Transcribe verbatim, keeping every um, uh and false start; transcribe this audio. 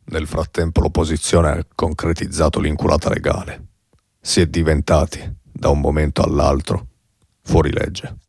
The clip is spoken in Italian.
Nel frattempo l'opposizione ha concretizzato l'inculata legale. Si è diventati, da un momento all'altro, fuori legge.